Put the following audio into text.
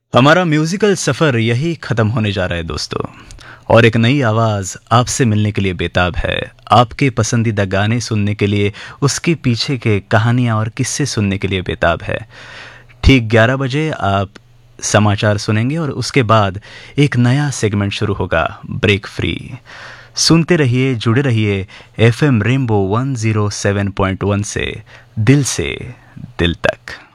हमारा म्यूजिकल सफर यही खत्म होने जा रहा है दोस्तों। और एक नई आवाज आपसे मिलने के लिए बेताब है। आपके पसंदीदा गाने सुनने के लिए, उसके पीछे के कहानियां और किस्से सुनने के लिए बेताब है। ठीक 11 बजे आप समाचार सुनेंगे और उसके बाद एक नया सेगमेंट शुरू होगा, ब्रेक फ्री। सुनते रहिए, जुड़े रहिए एफएम रेनबो 107.1 से दिल तक।